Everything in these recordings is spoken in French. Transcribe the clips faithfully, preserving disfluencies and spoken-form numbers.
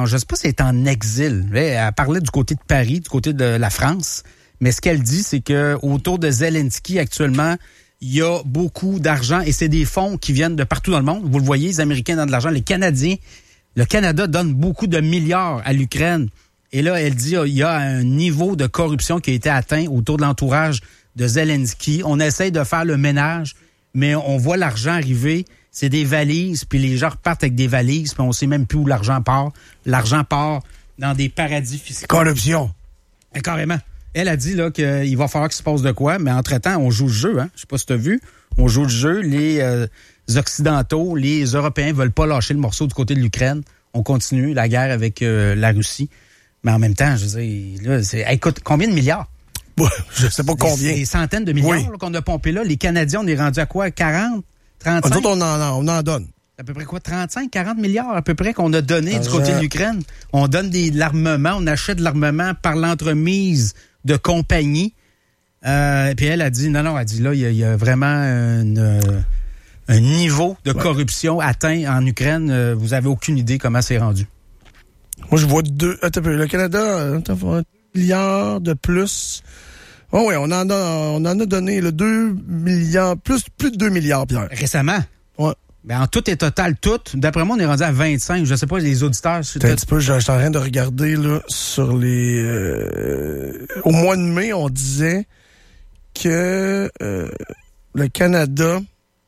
je ne sais pas si elle est en exil. Elle parlait du côté de Paris, du côté de la France. Mais ce qu'elle dit, c'est que autour de Zelensky, actuellement, il y a beaucoup d'argent et c'est des fonds qui viennent de partout dans le monde. Vous le voyez, les Américains donnent de l'argent, les Canadiens. Le Canada donne beaucoup de milliards à l'Ukraine. Et là, elle dit qu'il y a un niveau de corruption qui a été atteint autour de l'entourage de Zelensky. On essaye de faire le ménage, mais on voit l'argent arriver. C'est des valises, puis les gens repartent avec des valises, puis on sait même plus où l'argent part. L'argent part dans des paradis fiscaux. Corruption. Et carrément. Elle a dit là qu'il va falloir qu'il se passe de quoi, mais entre-temps, on joue le jeu. Hein? Je sais pas si tu as vu. On joue le jeu. Les euh, Occidentaux, les Européens veulent pas lâcher le morceau du côté de l'Ukraine. On continue la guerre avec euh, la Russie. Mais en même temps, je veux dire, là, c'est, hey, écoute, combien de milliards? Ouais, je sais pas combien. Des, des centaines de milliards oui. là, qu'on a pompé là. Les Canadiens, on est rendu à quoi? quarante? trente-cinq? Nous autres, on en, on en donne. À peu près quoi? trente-cinq, quarante milliards à peu près qu'on a donné ah, du côté de l'Ukraine. On donne des, de l'armement, on achète de l'armement par l'entremise de compagnies. Euh, puis elle a dit, non, non, elle a dit là, il y, y a vraiment une, euh, un niveau de ouais. corruption atteint en Ukraine. Euh, vous avez aucune idée comment c'est rendu. Moi, je vois deux. Attends, le Canada, attends, un milliard de plus. Oh oui, on en a, on en a donné le deux milliards, plus, plus de deux milliards, Pierre. Récemment? Ouais. Ben, en tout et total, tout. D'après moi, on est rendu à vingt-cinq. Je sais pas, les auditeurs... Un petit peu, je suis en train de regarder, là, sur les... Euh, au mois de mai, on disait que euh, le Canada,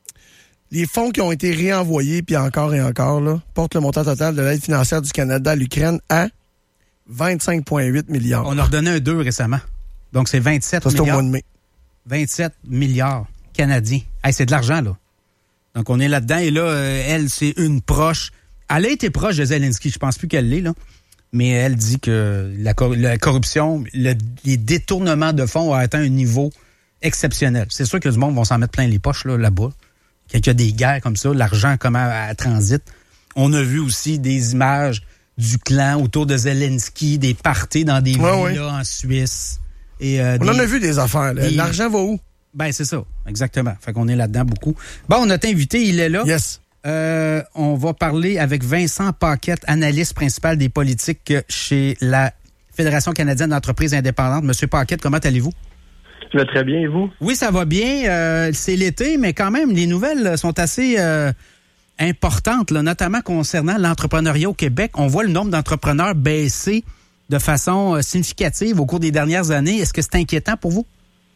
les fonds qui ont été réenvoyés, puis encore et encore, là, portent le montant total de l'aide financière du Canada à l'Ukraine à vingt-cinq virgule huit milliards. On a redonné un deux récemment. Donc, c'est vingt-sept Ça, c'est milliards. au mois de mai. vingt-sept milliards canadiens. Hey, c'est de l'argent, là. Donc, on est là-dedans. Et là, euh, elle, c'est une proche. Elle a été proche de Zelensky. Je pense plus qu'elle l'est, là. Mais elle dit que la, cor- la corruption, le, les détournements de fonds ont atteint un niveau exceptionnel. C'est sûr que du monde vont s'en mettre plein les poches, là, là-bas. Qu'il y a des guerres comme ça, l'argent comment elle transite. On a vu aussi des images du clan autour de Zelensky, des parties dans des ouais, villas ouais. en Suisse. Et, euh, on des, en a vu des affaires. Là. Des... L'argent va où? Ben, c'est ça, exactement. Fait qu'on est là-dedans beaucoup. Bon, notre invité, il est là. Yes. Euh, on va parler avec Vincent Paquette, analyste principal des politiques chez la Fédération canadienne d'entreprises indépendantes. Monsieur Paquette, comment allez-vous? Ça va très bien, et vous? Oui, ça va bien. Euh, c'est l'été, mais quand même, les nouvelles sont assez euh, importantes, là, notamment concernant l'entrepreneuriat au Québec. On voit le nombre d'entrepreneurs baisser de façon euh, significative au cours des dernières années. Est-ce que c'est inquiétant pour vous?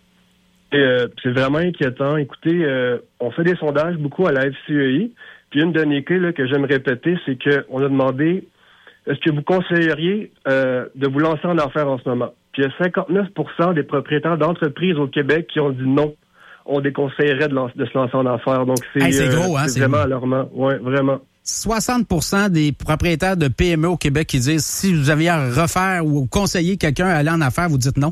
Euh, c'est vraiment inquiétant. Écoutez, euh, on fait des sondages beaucoup à la F C E I. Puis une donnée clé là, que j'aime répéter, c'est qu'on a demandé est-ce que vous conseilleriez euh, de vous lancer en affaires en ce moment? Puis il y a cinquante-neuf pour cent des propriétaires d'entreprises au Québec qui ont dit non. On déconseillerait de, lance- de se lancer en affaires. Donc c'est, hey, c'est, gros, euh, hein, c'est, c'est vraiment gros. alarmant. Oui, vraiment. soixante pour cent des propriétaires de P M E au Québec qui disent si vous aviez à refaire ou conseiller quelqu'un à aller en affaires, vous dites non?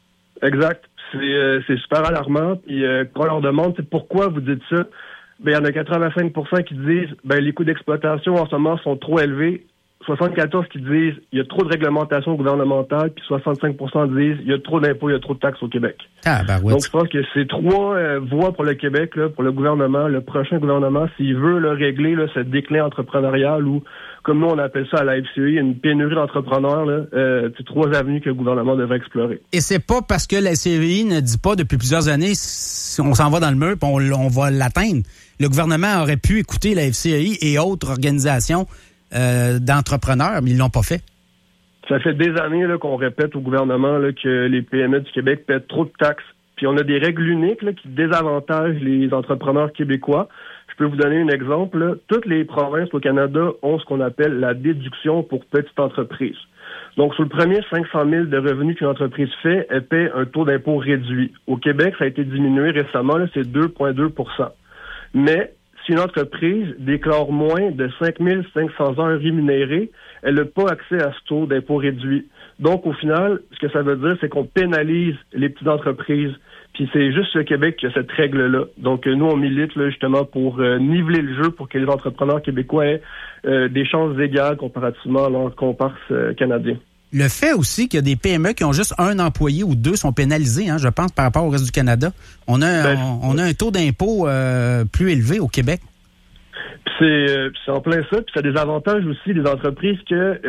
Exact. C'est, euh, c'est super alarmant. Puis euh, quand on leur demande c'est pourquoi vous dites ça, ben il y en a quatre-vingt-cinq pour cent qui disent ben les coûts d'exploitation en ce moment sont trop élevés. soixante-quatorze pour cent qui disent il y a trop de réglementation gouvernementale, puis soixante-cinq pour cent disent il y a trop d'impôts, il y a trop de taxes au Québec. Ah, ben oui. Donc je pense que c'est trois euh, voies pour le Québec, là, pour le gouvernement, le prochain gouvernement, s'il veut là, régler là, ce déclin entrepreneurial ou, comme nous on appelle ça à la F C E I, une pénurie d'entrepreneurs, là, euh, c'est trois avenues que le gouvernement devrait explorer. Et c'est pas parce que la F C E I ne dit pas depuis plusieurs années si on s'en va dans le mur puis on, on va l'atteindre. Le gouvernement aurait pu écouter la F C E I et autres organisations Euh, d'entrepreneurs, mais ils l'ont pas fait. Ça fait des années là, qu'on répète au gouvernement là, que les P M E du Québec paient trop de taxes. Puis on a des règles uniques là, qui désavantagent les entrepreneurs québécois. Je peux vous donner un exemple. Là. Toutes les provinces au Canada ont ce qu'on appelle la déduction pour petite entreprise. Donc, sur le premier cinq cent mille de revenus qu'une entreprise fait, elle paie un taux d'impôt réduit. Au Québec, ça a été diminué récemment, là, c'est deux virgule deux pour cent. Mais si une entreprise déclare moins de cinq mille cinq cents heures rémunérées, elle n'a pas accès à ce taux d'impôt réduit. Donc, au final, ce que ça veut dire, c'est qu'on pénalise les petites entreprises. Puis c'est juste le Québec qui a cette règle-là. Donc, nous, on milite là, justement pour euh, niveler le jeu pour que les entrepreneurs québécois aient euh, des chances égales comparativement à leurs comparses euh, canadiens. Le fait aussi qu'il y a des P M E qui ont juste un employé ou deux sont pénalisés, hein, je pense, par rapport au reste du Canada. On a, ben, on, on a un taux d'impôt euh, plus élevé au Québec. C'est, euh, c'est en plein ça, puis ça a des avantages aussi des entreprises que